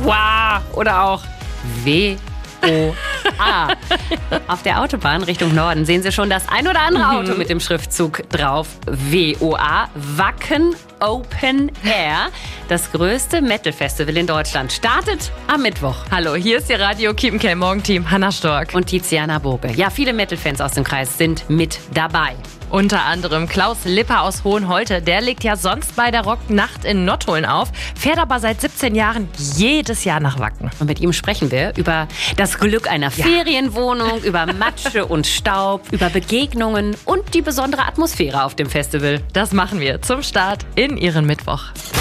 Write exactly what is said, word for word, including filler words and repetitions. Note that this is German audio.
Wow. Oder auch W O A. Auf der Autobahn Richtung Norden sehen Sie schon das ein oder andere Auto mit dem Schriftzug drauf. W O A, Wacken Open Air. Das größte Metal-Festival in Deutschland startet am Mittwoch. Hallo, hier ist Ihr Radio Kiepenkerl Morgenteam, Hanna Stork. Und Tiziana Boge. Ja, viele Metal-Fans aus dem Kreis sind mit dabei. Unter anderem Klaus Lipper aus Hohenholte. Der legt ja sonst bei der Rocknacht in Nottuln auf, fährt aber seit siebzehn Jahren jedes Jahr nach Wacken. Und mit ihm sprechen wir über das Glück einer Ja. Ferienwohnung, über Matsche und Staub, über Begegnungen und die besondere Atmosphäre auf dem Festival. Das machen wir zum Start in Ihren Mittwoch.